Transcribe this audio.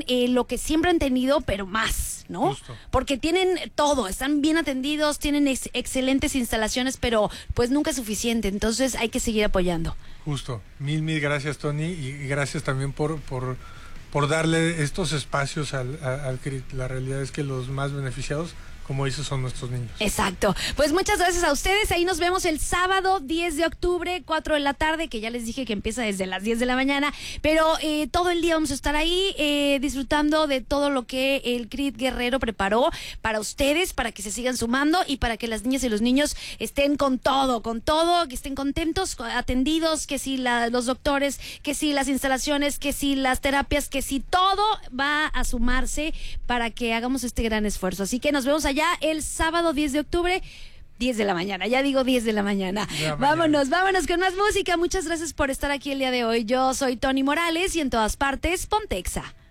tienen lo que siempre han tenido, pero más, ¿no? Justo. Porque tienen todo, están bien atendidos, tienen excelentes instalaciones, pero pues nunca es suficiente, entonces hay que seguir apoyando. Justo. Mil gracias, Tony, y gracias también por darle estos espacios al CRIT. La realidad es que los más beneficiados, como dices, son nuestros niños. Exacto. Pues muchas gracias a ustedes. Ahí nos vemos el sábado 10 de octubre, 4 de la tarde, que ya les dije que empieza desde las 10 de la mañana. Pero todo el día vamos a estar ahí disfrutando de todo lo que el CRIT Guerrero preparó para ustedes, para que se sigan sumando y para que las niñas y los niños estén con todo, que estén contentos, atendidos, que si los doctores, que si las instalaciones, que si las terapias, que si todo va a sumarse para que hagamos este gran esfuerzo. Así que nos vemos allá el sábado 10 de octubre, 10 de la mañana, ya digo 10 de la mañana. Vámonos con más música. Muchas gracias por estar aquí el día de hoy. Yo soy Tony Morales y en todas partes, Pontexa.